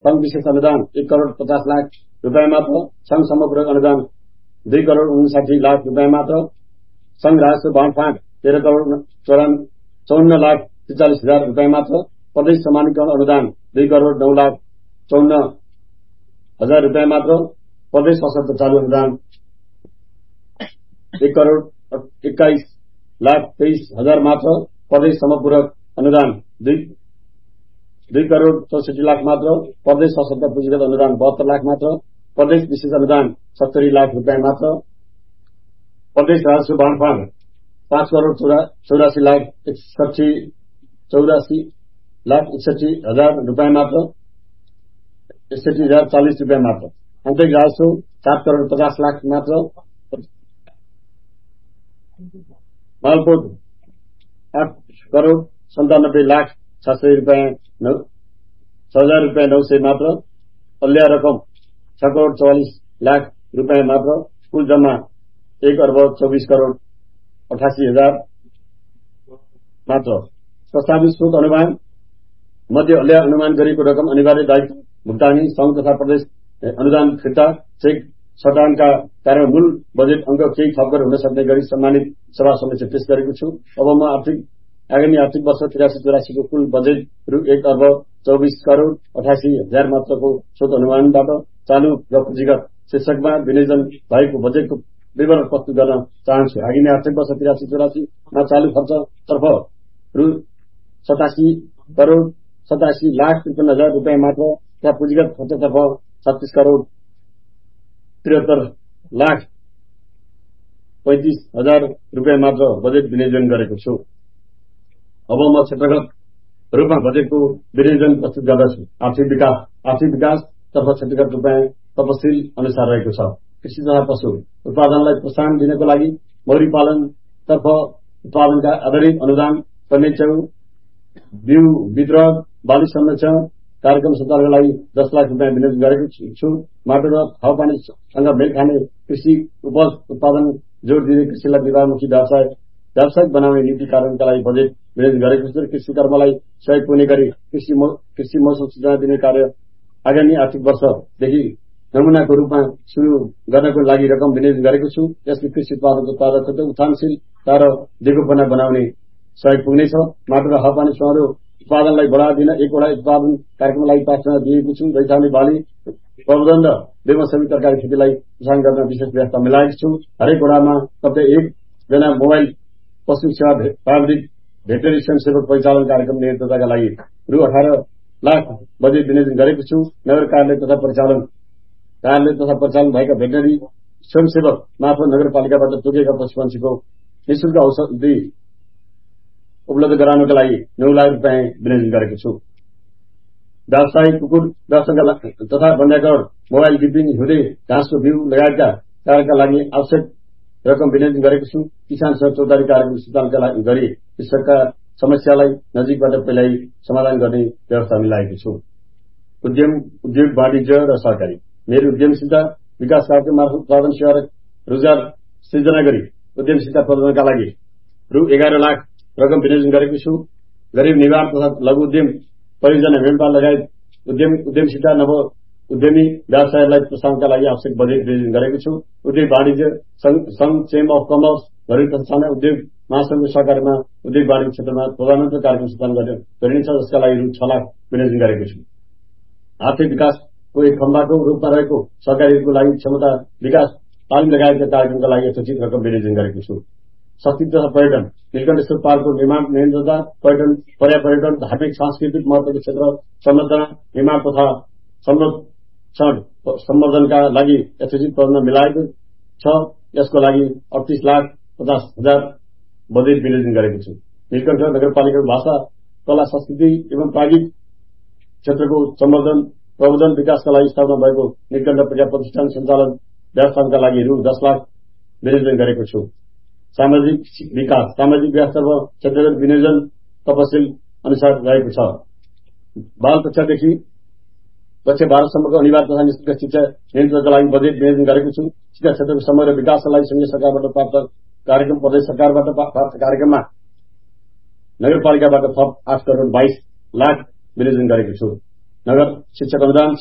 संघ विशेष अनुदान 1,50,00,000 रुपियाँ मात्र, संघ समग्र अनुदान 2,59,00,000 रुपियाँ मात्र, संघ राजस्व बाँडफाँड 13,54,43,40,000 रुपियाँ मात्र, प्रदेश समानीकरण अनुदान 2,09,54,000 रुपियाँ मात्र, प्रदेश सशक्त चालू अनुदान 1,21,23,000 मात्र, प्रदेश समपूरक अनुदान 2,64,00,000 मात्र, प्रदेश सशक्त पुँजीगत अनुदान 72,00,000 मात्र, प्रदेश विशेष अनुदान 70,00,000 रुपियाँ मात्र, प्रदेश राजस्व बाँडफाँड 5,84,61,000 रुपियाँ मात्र, 61,040 रुपियाँ मात्र, आन्तरिक राजस्व 4,50,00,000 मात्र, मालपोत 8,97,06,000 रुपियाँ 6,000 मात्र, अल्ल्या रकम 6,44,00,000 रुपियाँ मात्र, कुल जम्मा 1,24,88,000 मात्र। प्रस्तावित स्रोत अनुमान मध्ये अल्ल्या अनुमान गरिएको रकम अनिवार्य दायित्व भुक्तानी, संघ तथा प्रदेश अनुदान फिर्ता, चेक सटानका कारण मूल बजेट अंक केही थपगर हुन सक्ने गरी सम्मानित सभा समक्ष पेश गरेको छु। अब म आगामी आर्थिक वर्ष 83-84 को कुल बजेट रु 1,24,88,000 मात्रको स्रोत अनुमानबाट चालू र पुँजीगत शीर्षकमा विनियोजन भएको बजेटको विवरण प्रस्तुत गर्न चाहन्छु। आगामी आर्थिक वर्ष 83-84 मा चालू खर्चतर्फ रु 87,87,53,000 रुपियाँ मात्र तथा पुँजीगत खर्चतर्फ 36,73,35,000 रुपियाँ मात्र बजेट विनियोजन गरेको छु। अब म क्षेत्रगत रूपमा बजेटको विनियोजन प्रस्तुत गर्दछु। आर्थिक विकास तर्फ क्षेत्रगत रूपमा तपसिल अनुसार रहेको छ। कृषि तथा पशु उत्पादनलाई प्रोत्साहन दिनको लागि मौरी पालन तर्फ उत्पादनका आधारित अनुदान गर्ने च्याउ बिउ वितरण बाली संरक्षण कार्यक्रम सञ्चालनका लागि 10 लाख रुपियाँ विनियोजन गरेको छु। माटो र हावापानीसँग मेल खाने कृषि उपज उत्पादन जोड़ दिने कृषिलाई विवाहमुखी व्यावसायिक बनाउने नीति कार्यान्वयनका लागि बजेट विनियोजन गरेको छु। कृषि कर्मलाई सहयोग पुग्ने गरी कृषि मौसम सूचना दिने कार्य आगामी आर्थिक वर्षदेखि नमूनाको रूपमा शुरू गर्नको लागि रकम विनियोजन गरेको छु। यसले कृषि उत्पादकता उत्थानशीलता र दिगोपना बनाउने सहयोग पुग्नेछ। माटो र हावापानी सुहाउँदो उत्पादनलाई बढ़ावा दिन एकवटा उत्पादन कार्यक्रमका लागि प्रार्थना दिएको छु। रैथाने बाली प्रबन्धन र बेमौसमी तरकारी खेतीलाई प्रोत्साहन गर्न विशेष व्यवस्था मिलाएको छु। हरेक वडामा कतै 1 जना मोबाइल पशु सेवा प्राविधिक भेटनरी स्वयंसेवक परिचालन कार्यक्रम निरन्तरताका लागि रु 18 लाख बजेट विनियोजन गरेको छु। नगर कार्यालय तथा परिचालन भएका भेटनरी स्वयंसेवक मार्फत नगरपालिकाबाट तोकिएका पशुपन्छीको निःशुल्क औषधि उपलब्ध गराउनका लागि 9 लाख रुपियाँ विनियोजन गरेको छु। व्यावसायिक कुकुर व्यवसायका तथा वन्यकरण मोबाइल गिपिङ हुँदै घाँसको बिउ लगायतका कार्यका लागि आवश्यक रकम विनियोजन गरेको छु। किसान सहयोग चौतारी कार्यक्रम सञ्चालनका लागि गरी कृषकका समस्यालाई नजिकबाट पहिल्यै समाधान गर्ने व्यवस्था मिलाएको छु। उद्योग वाणिज्य र सहकारी मेरो उद्यमशीलता विकास कार्यक्रम मार्फत उत्पादन सेवा र रोजगार सृजना गरी उद्यमशीलता प्रबन्धनका लागि रु 11 लाख रकम विनियोजन गरेको छु। गरीब निवारण तथा लघु उद्यम परियोजना मेलपाल लगायत उद्यमशीलता नव उद्यमी व्यवसायलाई प्रोत्साहनका लागि आवश्यक बजेट विनियोजन गरेको छु। उद्योग वाणिज्य संघ चेम्बर अफ कमर्स घरेलु तथा साना उद्योग महासंघको सहकार्यमा उद्योग वाणिज्य क्षेत्रमा प्रधानमन्त्री कार्यक्रम सञ्चालन गरिनेछ, जसका लागि रु 6 लाख विनियोजन गरेको छु। आर्थिक विकासको एक खम्बाको रूपमा रहेको सहकारीको लागि क्षमता विकास तालिम लगायतका कार्यक्रमका लागि यथोचित रकम विनियोजन गरेको छु। शक्ति तथा पर्यटन नीलकण्ठेश्वर पार्कको निर्माण निरन्तरता पर्यटन धार्मिक सांस्कृतिक महत्वको क्षेत्र संरचना निर्माण तथा संरक्षण सम्वर्धनका लागि यथोचित प्रबन्ध मिलाएको छ। यसको लागि 38,50,000 बजेट विनियोजन गरेको छु। नीलकण्ठ नगरपालिकाको भाषा कला संस्कृति एवं प्राविधिक क्षेत्रको प्रबन्धन विकासका लागि स्थापना भएको नीलकण्ठ प्रजा प्रतिष्ठान सञ्चालन व्यवस्थापनका लागि रु 10 लाख विनियोजन गरेको छु। सामाजिक विकासतर्फ क्षेत्रगत विनियोजन तपसिल अनुसार रहेको छ। बाल कक्षादेखि कक्षा 12 सम्मको अनिवार्य तथा निःशुल्क शिक्षा निरन्तरताका लागि बजेट विनियोजन गरेको छु। शिक्षा क्षेत्रको समग्र विकासका लागि संघीय सरकारबाट प्राप्त कार्यक्रम प्रदेश सरकारबाट प्राप्त कार्यक्रममा नगरपालिकाबाट थप 8 करोड़ 22 लाख विनियोजन गरेको छु। नगर शिक्षक अनुदान